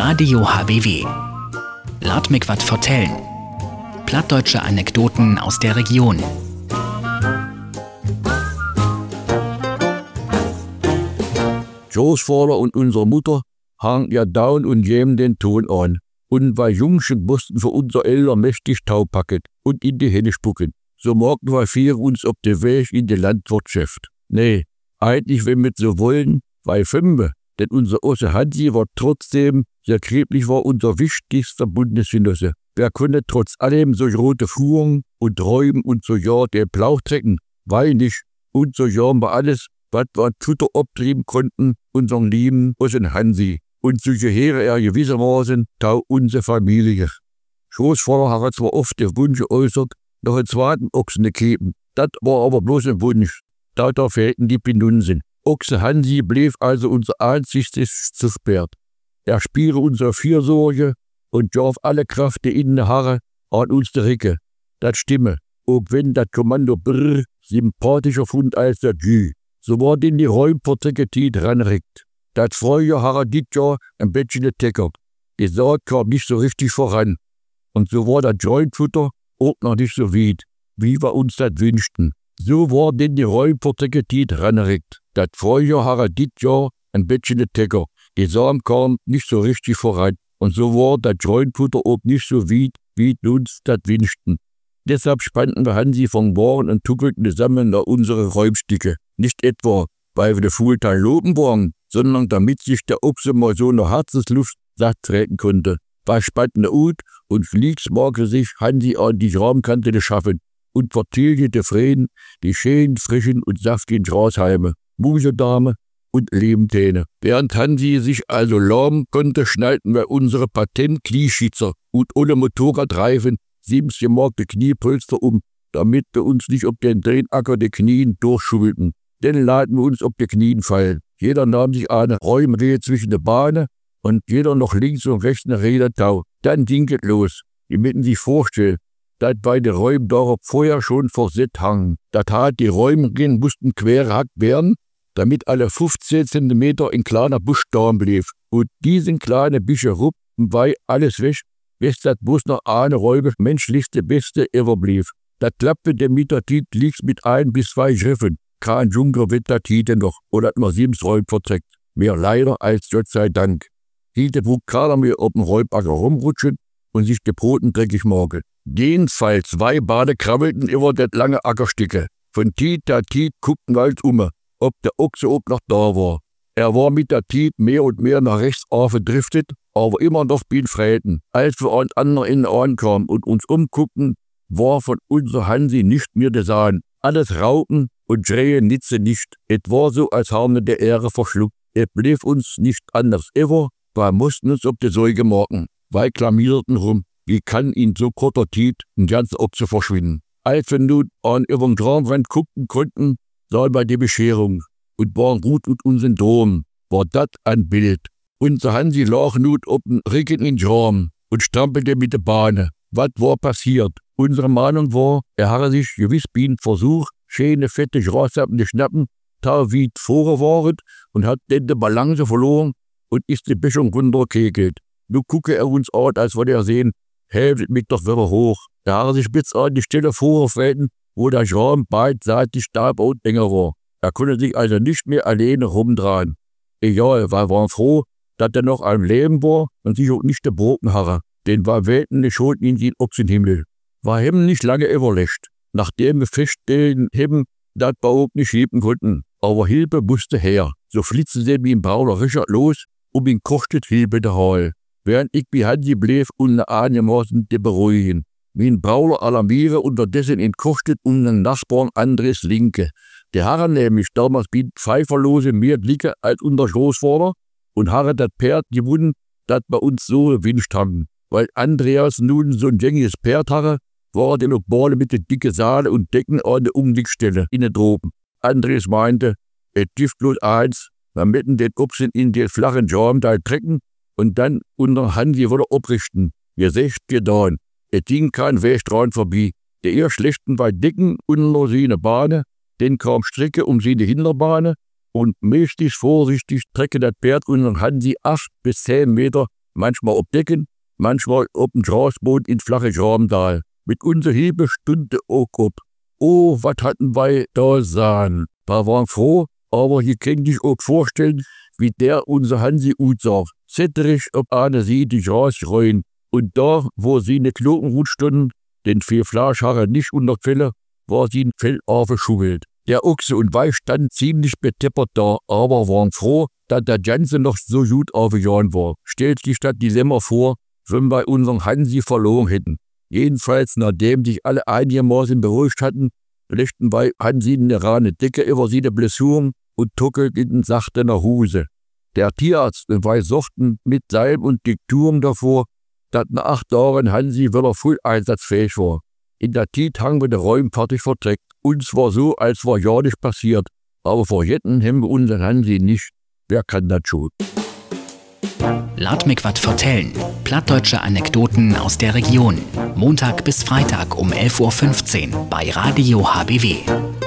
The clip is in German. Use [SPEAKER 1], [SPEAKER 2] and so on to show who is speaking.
[SPEAKER 1] Radio HBW. Lad mich wat vertellen. Plattdeutsche Anekdoten aus der Region.
[SPEAKER 2] Großvater und unsere Mutter hangen ja dauernd und geben den Ton an. Und weil Jungschen mussten für unser Eltern mächtig Tau packen und in die Hände spucken. So morgen wir vier uns auf den Weg in die Landwirtschaft. Nee, eigentlich wenn wir so wollen, weil fünfe, denn unser Osse Hansi war trotzdem, sehr kreblich war unser wichtigster Bundesgenosse. Wer konnte trotz allem so rote Fuhren und Träumen und so ja den Plauch trecken? Weil nicht. Und so ja war alles, was wir Futter abtrieben konnten, unseren lieben Ossen Hansi. Und so gehöre er gewissermaßen Tau unsere Familie. Großvater hat zwar oft den Wunsch geäußert, noch einen zweiten Ochsen zu geben. Das war aber bloß ein Wunsch. Da fehlten die Pinunsen. Ochse Hansi blieb also unser einziges Zuspert. Er spielte unsere Fürsorge und gab alle Kraft der Innenhaare an uns der Ricke. Das stimme, ob wenn das Kommando Brrr sympathischer fand als der Gü. So war denn die Räumverträge ranrickt. Das Frühjahr Harre dit Jahr ein bisschen geteckert. Die Saat kam nicht so richtig voran. Und so war das Jointfutter auch noch nicht so weit, wie wir uns das wünschten. So war denn die Räumverträge ranrickt. Das Frühjahr Harre dit Jahr ein bisschen geteckert. Die Saat kam nicht so richtig voran. Und so war das Jointfutter auch nicht so weit, wie wir uns das wünschten. Deshalb spannten wir Hansi von Born und tuckelten zusammen nach unsere Räumstücke. Nicht etwa, weil wir den Fuhlteil loben waren, sondern damit sich der Ochse mal so eine Herzensluft satt treten konnte. Was spannte ut und fliegt magte sich Hansi an die Raumkante zu schaffen und vertilgte Frieden die schönen, frischen und saftigen Grashalme, Musedame und Lebentäne. Während Hansi sich also lahmen konnte, schnallten wir unsere Patent-Knieschützer und ohne Motorradreifen 70 gemarkte Kniepolster damit wir uns nicht auf den Drehacker der Knien durchschulten. Dann laden wir uns auf die Knien fallen. Jeder nahm sich eine Räumreihe zwischen der Bahnen und jeder noch links und rechts eine Räder Tau. Dann ging es los. Die müssen sich vorstellen, dass beide Räume darauf vorher schon versetzt hangen. Das heißt, die Räumreihen mussten querhackt werden, damit alle 15 cm ein kleiner Busch da blieb. Und diesen kleinen Büsche ruppten, weil alles weg, bis das bloß noch eine Räume menschlichste Beste ever blieb. Das klappte der Mietertit liegt mit 1 bis 2 Griffen. Kein Junker wird das Tiete noch, oder hat man 7 Räume verträgt. Mehr leider als Gott sei Dank. Tiete wog gerade mir auf dem Räubacker rumrutschen und sich die Broten dreckig morgen. Jedenfalls 2 Bade krabbelten über das lange Ackerstücke. Von Tiet guckten wir halt ob der Ochse ob noch da war. Er war mit der Tiet mehr und mehr nach rechts aufgedriftet, aber immer noch bin Fräten. Als wir an anderen Ende ankamen und uns umguckten, war von unser Hansi nicht mehr zu sagen. Alles Raupen und Schreien nütze nicht. Es war so, als haben wir der Ehre verschluckt. Es blieb uns nicht anders ever, wir mussten uns auf die Säuge morgen. Weil klamierten rum, wie kann ihn so kurzer Tiet ein ganzer Ochse verschwinden. Als wir nun an ihren Traumwand guckten konnten, sahen wir die Bescherung und waren gut mit unseren Dom. War das ein Bild. Unser Hansi lag nun auf dem Rücken in Traum und stampelte mit der Bahne. Was war passiert? Unsere Meinung war, er hatte sich gewiss bien versucht, schöne fette Grassappen zu schnappen, da wie vorher waren und hat dann die Balance verloren und ist die Böschung runtergekegelt. Nun gucke er uns an, als wollte er sehen, hebt mich doch wieder hoch. Da hat er sich bis an die Stelle vorgefallen, wo der Schramm beidseitig Stab und enger war. Er konnte sich also nicht mehr alleine rumdrehen. Egal, wir waren froh, dass er noch am Leben war und sich auch nicht gebrochen hatte, denn wir wählten die Schuld in den Ochsenhimmel. Wir haben nicht lange überlegt, nachdem wir feststellen haben, dass wir auch nicht heben konnten. Aber Hilfe musste her. So flitzten sie wie ein Brauner Richard los, ihn kostet Hilfe zu holen. Während ich bei Hansi blieb und einigermaßen zu beruhigen. Wie ein Brauner alarmiere unterdessen kostet unseren Nachbarn Andres Linke. Der hatte nämlich damals bei Pfeiferlose mehr Blicke als unser Großvater und hatte das Pferd gewonnen, das wir uns so gewünscht haben. Weil Andreas nun so ein gängiges Pferd hatte, war der noch Borde mit der dicke Saale und Decken an der Unglücksstelle in den Tropen. Andres meinte, es gibt bloß eins, wir müssen den Ochsen in den flachen Jormteil trecken und dann unser Hansi wieder abrichten. Wir seht getan. Es ging kein Weg dran vorbei. Der erst schlechten bei Dicken unter seine Bahne, dann kam Strecke um seine Hinterbahne und mächtig vorsichtig treckte das Pferd unseren Hansi 8 bis 10 Meter Manchmal ob Decken, manchmal ob dem Straßboot in flache Schramdal. Mit unserer Hebestunde auch ob. Oh, was hatten wir da sahen. Wir waren froh, aber ihr könnt euch auch vorstellen, wie der unser Hansi utsah. Zetterich ob eine sie die Straße rein. Und da, wo sie ne Klokenrut stunden, den 4 Fleischhaare nicht unter Felle, war sie ein Fell aufgeschubelt. Der Ochse und Weih standen ziemlich beteppert da, aber waren froh, dass der Ganze noch so gut aufgejahren war. Stellt sich das Dilemma vor, wenn wir unseren Hansi verloren hätten. Jedenfalls, nachdem sich alle einigermaßen beruhigt hatten, legten wir Hansi eine reine Decke über seine Blessuren und tuckelten sachte nach Hause. Der Tierarzt und wir sorgten mit Salben und Tinkturen davor, dass nach 8 Jahren Hansi wieder voll einsatzfähig war. In der Tat haben wir den Räumen fertig verträgt. Uns war so, als war ja nicht passiert. Aber vergessen haben wir unseren Hansi nicht. Wer kann das schon?
[SPEAKER 1] Laat mich wat vertellen. Plattdeutsche Anekdoten aus der Region. Montag bis Freitag um 11:15 Uhr bei Radio HBW.